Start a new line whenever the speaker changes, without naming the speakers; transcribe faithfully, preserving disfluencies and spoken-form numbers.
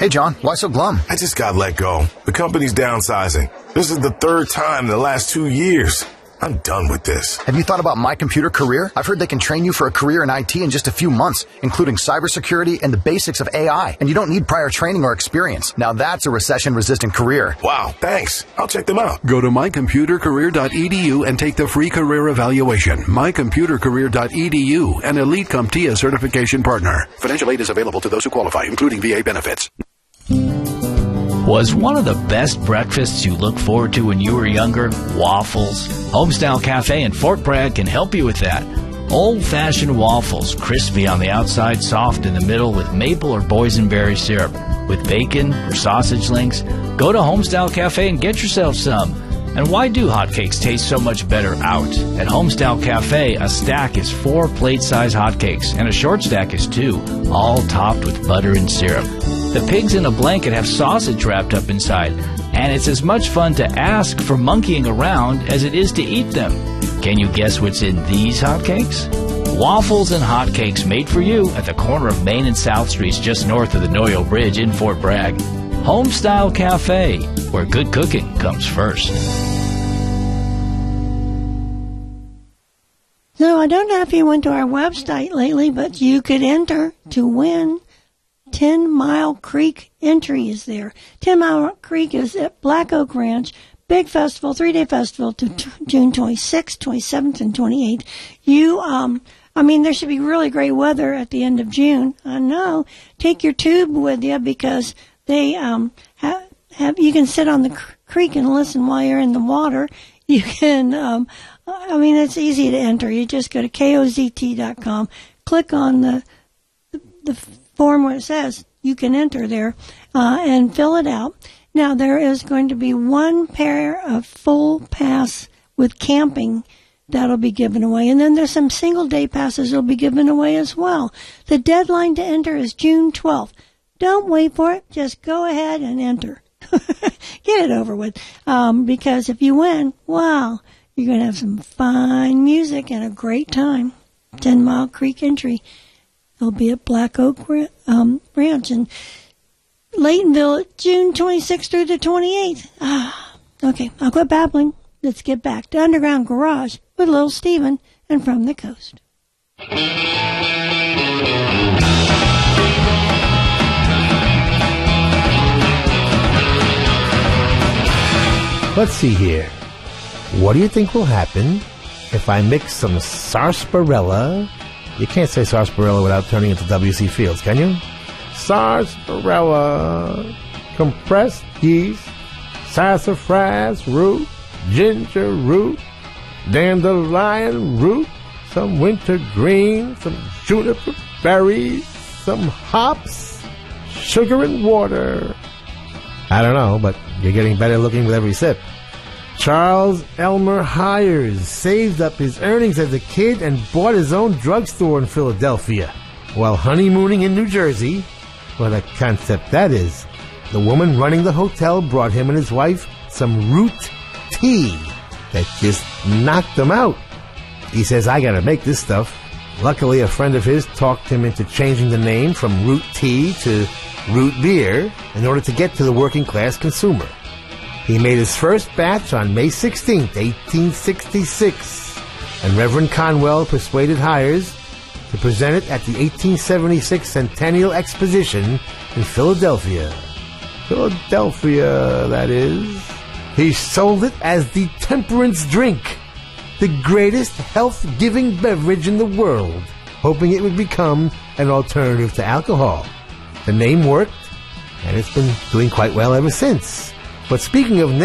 Hey, John, why so glum?
I just got let go. The company's downsizing. This is the third time in the last two years. I'm done with this.
Have you thought about My Computer Career? I've heard they can train you for a career in I T in just a few months, including cybersecurity and the basics of A I. And you don't need prior training or experience. Now that's a recession-resistant career.
Wow, thanks. I'll check them out.
Go to my computer career dot e d u and take the free career evaluation. my computer career dot e d u, an Elite CompTIA certification partner. Financial aid is available to those who qualify, including V A benefits.
Was one of the best breakfasts you looked forward to when you were younger waffles? Homestyle Cafe in Fort Bragg can help you with that. Old-fashioned waffles, crispy on the outside, soft in the middle with maple or boysenberry syrup. With bacon or sausage links, go to Homestyle Cafe and get yourself some. And why do hotcakes taste so much better out? At Homestyle Cafe, a stack is four plate-size hotcakes, and a short stack is two, all topped with butter and syrup. The pigs in a blanket have sausage wrapped up inside, and it's as much fun to ask for monkeying around as it is to eat them. Can you guess what's in these hotcakes? Waffles and hotcakes made for you at the corner of Main and South Streets just north of the Noyo Bridge in Fort Bragg. Homestyle Cafe, where good cooking comes first.
So I don't know if you went to our website lately, but you could enter to win. Ten Mile Creek entry is there. Ten Mile Creek is at Black Oak Ranch. Big festival, three-day festival to t- June twenty-sixth, twenty-seventh, and twenty-eighth. You, um, I mean, there should be really great weather at the end of June. I know. Take your tube with you because they um have, have you can sit on the cr- creek and listen while you're in the water. You can, um, I mean, it's easy to enter. You just go to K O Z T dot com, click on the the, the form where it says you can enter there, uh, and fill it out. Now, there is going to be one pair of full pass with camping that'll be given away. And then there's some single day passes that'll be given away as well. The deadline to enter is June twelfth. Don't wait for it. Just go ahead and enter. Get it over with. Um, because if you win, wow, you're going to have some fine music and a great time. Ten Mile Creek entry. It'll be at Black Oak um, Ranch in Laytonville, June twenty-sixth through the twenty-eighth. Ah, okay, I'll quit babbling. Let's get back to Underground Garage with Little Steven and From the Coast.
Let's see here. What do you think will happen if I mix some sarsaparilla? You can't say sarsaparilla without turning into W C Fields, can you? Sarsaparilla, compressed yeast, sassafras root, ginger root, dandelion root, some wintergreen, some juniper berries, some hops, sugar and water. I don't know, but you're getting better looking with every sip. Charles Elmer Hires saved up his earnings as a kid and bought his own drugstore in Philadelphia while honeymooning in New Jersey. What a concept that is. The woman running the hotel brought him and his wife some root tea that just knocked them out. He says, I gotta make this stuff. Luckily, a friend of his talked him into changing the name from root tea to root beer in order to get to the working class consumer. He made his first batch on May sixteenth, eighteen sixty-six, and Reverend Conwell persuaded Hires to present it at the eighteen seventy-six Centennial Exposition in Philadelphia. Philadelphia, that is. He sold it as the temperance drink, the greatest health-giving beverage in the world, hoping it would become an alternative to alcohol. The name worked, and it's been doing quite well ever since. But speaking of